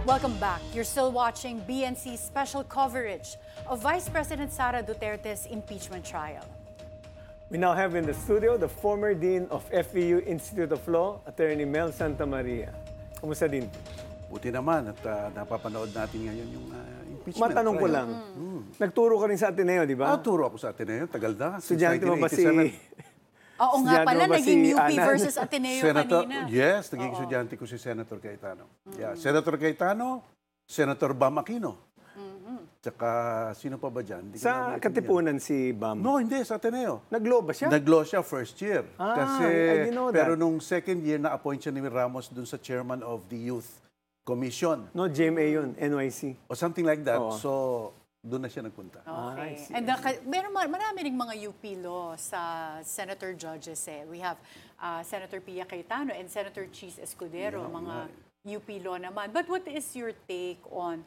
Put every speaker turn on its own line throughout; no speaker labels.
Welcome back. You're still watching BNC's special coverage of Vice President Sara Duterte's impeachment trial.
We now have in the studio the former Dean of FEU Institute of Law, Attorney Mel Santamaria. Kumusta din?
Buti naman at napapanood natin ngayon yung impeachment
Matanong ko
trial.
lang, nagturo ka rin sa Ateneo, di ba?
Turo ako sa Ateneo, tagal na.
Estudyante mo ba si...
Oo nga
Estudyante
pala,
mo ba si
naging UP
Anan?
versus Ateneo kanina.
Yes, naging estudyante ko si Senator Cayetano. Yeah, Senator Cayetano, Senator Bam Aquino. Tsaka sino pa ba dyan? Hindi ko
Sa
na maintindihan.
Katipunan si Bam.
No, hindi, sa Ateneo.
Nag-law ba siya?
Nag-law siya first year.
I didn't know that.
Pero nung second year, na-appoint siya ni Ramos dun sa chairman of the Youth Commission.
No, GMA yun, NYC.
O something like that.
Oo.
So, doon na siya nagpunta.
Okay.
I see.
And marami ring mga UP law sa senator judges. We have Senator Pia Cayetano and Senator Cheese Escudero, mga UP law naman. But what is your take on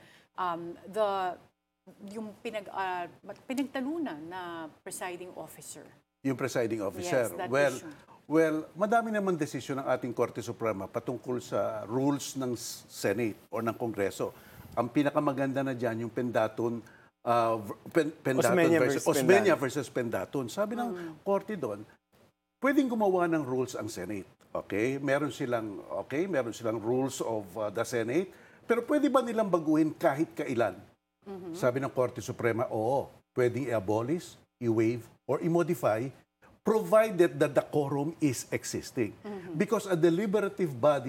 yung pinagtalunan na presiding officer?
Yung presiding officer.
Yes, that issue.
Well, madami naman desisyon ng ating Korte Suprema patungkol sa rules ng Senate o ng Kongreso. Ang pinakamaganda na dyan, yung Pendaton,
Osmeña versus
Osmeña versus Pendaton. Sabi ng Korte doon, pwedeng gumawa ng rules ang Senate. Okay? Meron silang rules of the Senate. Pero pwede ba nilang baguhin kahit kailan? Sabi ng Korte Suprema, oo. Pwedeng i-abolish, i-waive, or i-modify provided that the quorum is existing. Because a deliberative body